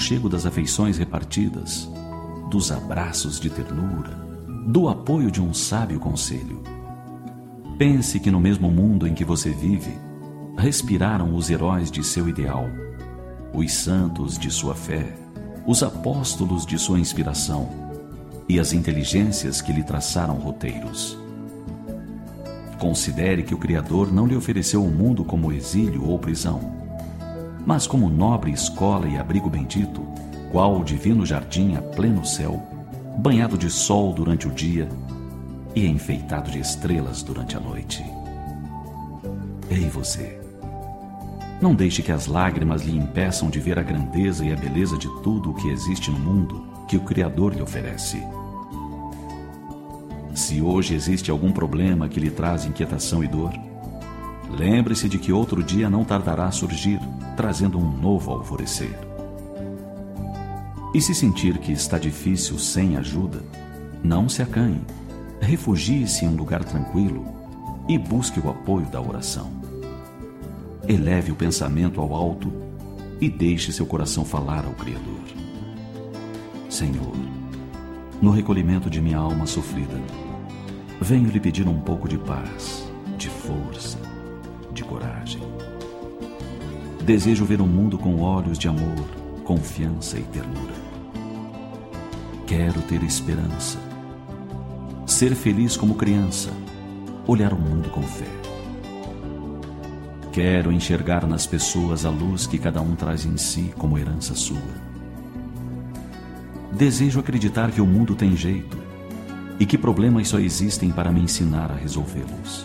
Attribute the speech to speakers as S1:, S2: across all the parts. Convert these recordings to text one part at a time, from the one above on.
S1: aconchego das afeições repartidas, dos abraços de ternura, do apoio de um sábio conselho. Pense que no mesmo mundo em que você vive, respiraram os heróis de seu ideal, os santos de sua fé, os apóstolos de sua inspiração e as inteligências que lhe traçaram roteiros. Considere que o Criador não lhe ofereceu o mundo como exílio ou prisão, mas como nobre escola e abrigo bendito, qual o divino jardim a pleno céu, banhado de sol durante o dia e enfeitado de estrelas durante a noite. Ei você! Não deixe que as lágrimas lhe impeçam de ver a grandeza e a beleza de tudo o que existe no mundo que o Criador lhe oferece. Se hoje existe algum problema que lhe traz inquietação e dor, lembre-se de que outro dia não tardará a surgir, trazendo um novo alvorecer. E se sentir que está difícil sem ajuda, não se acanhe, refugie-se em um lugar tranquilo e busque o apoio da oração. Eleve o pensamento ao alto e deixe seu coração falar ao Criador. Senhor, no recolhimento de minha alma sofrida, venho lhe pedir um pouco de paz, de força, de coragem. Desejo ver um mundo com olhos de amor, confiança e ternura. Quero ter esperança, ser feliz como criança, olhar o mundo com fé. Quero enxergar nas pessoas a luz que cada um traz em si como herança sua. Desejo acreditar que o mundo tem jeito e que problemas só existem para me ensinar a resolvê-los.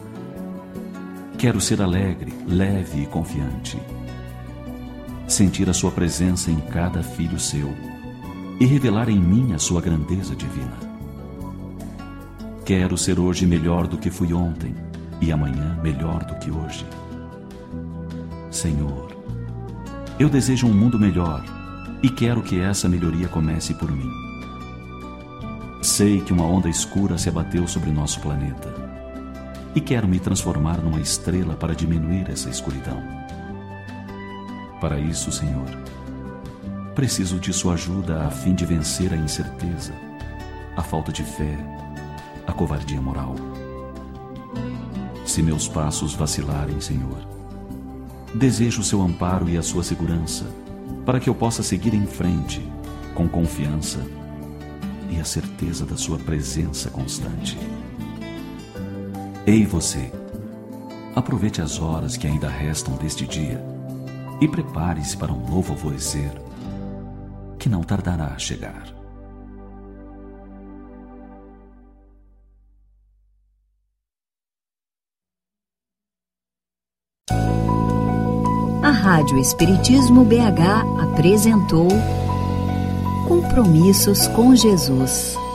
S1: Quero ser alegre, leve e confiante. Sentir a sua presença em cada filho seu e revelar em mim a sua grandeza divina. Quero ser hoje melhor do que fui ontem e amanhã melhor do que hoje. Senhor, eu desejo um mundo melhor e quero que essa melhoria comece por mim. Sei que uma onda escura se abateu sobre nosso planeta e quero me transformar numa estrela para diminuir essa escuridão. Para isso, Senhor, preciso de sua ajuda a fim de vencer a incerteza, a falta de fé, a covardia moral. Se meus passos vacilarem, Senhor, desejo o seu amparo e a sua segurança para que eu possa seguir em frente com confiança e a certeza da sua presença constante. Ei você, aproveite as horas que ainda restam deste dia e prepare-se para um novo alvorecer que não tardará a chegar.
S2: A Rádio Espiritismo BH apresentou Compromissos com Jesus.